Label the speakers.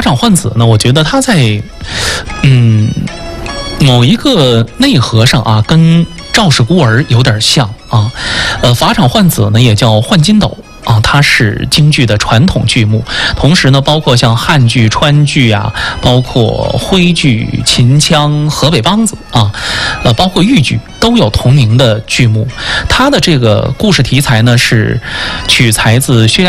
Speaker 1: 掌换子呢，我觉得他在某一个内核上啊，跟赵氏孤儿有点像啊。法场换子呢也叫换筋斗啊，它是京剧的传统剧目，同时呢，包括像汉剧、川剧啊，包括徽剧、秦腔、河北梆子啊，包括豫剧都有同名的剧目。它的这个故事题材呢是取材自薛家